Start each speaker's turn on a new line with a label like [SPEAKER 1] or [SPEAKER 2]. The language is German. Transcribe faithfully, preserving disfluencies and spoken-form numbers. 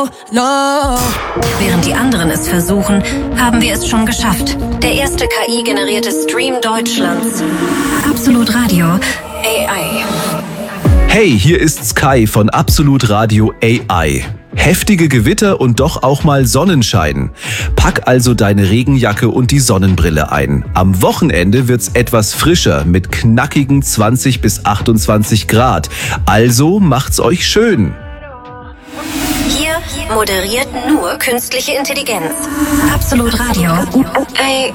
[SPEAKER 1] No.
[SPEAKER 2] Während die anderen es versuchen, haben wir es schon geschafft. Der erste K I-generierte Stream Deutschlands. Absolut Radio A I.
[SPEAKER 3] Hey, hier ist Sky von Absolut Radio A I. Heftige Gewitter und doch auch mal Sonnenschein. Pack also deine Regenjacke und die Sonnenbrille ein. Am Wochenende wird's etwas frischer mit knackigen zwanzig bis achtundzwanzig Grad. Also macht's euch schön.
[SPEAKER 2] Hier moderiert nur künstliche Intelligenz. Absolut Radio A I.